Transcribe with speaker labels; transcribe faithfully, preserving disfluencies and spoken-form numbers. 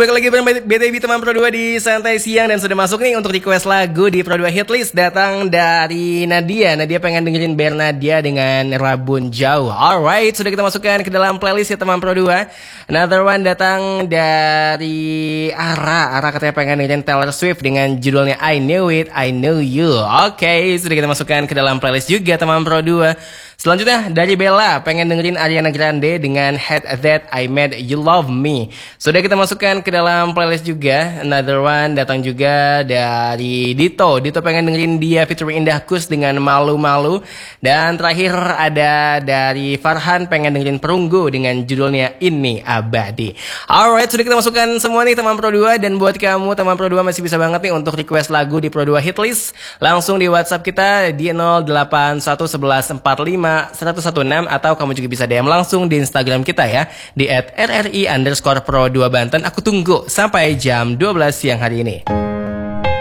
Speaker 1: balik lagi bareng B T B teman Pro dua di Santai Siang. Dan sudah masuk nih untuk request lagu di Pro dua Hitlist. Datang dari Nadia. Nadia pengen dengerin Bernadia dengan Rabun Jauh. Alright, sudah kita masukkan ke dalam playlist ya teman Pro dua. Another one datang dari Ara. Ara katanya pengen dengerin Taylor Swift dengan judulnya I Knew It, I Knew You. Oke, okay, sudah kita masukkan ke dalam playlist juga teman Pro dua. Selanjutnya dari Bella, pengen dengerin Ariana Grande dengan Had That I Made You Love Me. Sudah kita masukkan ke dalam playlist juga. Another one datang juga dari Dito. Dito pengen dengerin dia featuring Indah Kus dengan Malu-Malu. Dan terakhir ada dari Farhan pengen dengerin Perunggu dengan judulnya Ini Abadi. Alright, sudah kita masukkan semua nih teman Pro dua. Dan buat kamu teman Pro dua masih bisa banget nih untuk request lagu di Pro dua Hitlist. Langsung di WhatsApp kita di nol delapan satu satu satu empat lima satu satu enam, atau kamu juga bisa D M langsung di Instagram kita ya di at R R I underscore Pro dua Banten. Aku tunggu sampai jam dua belas siang hari ini.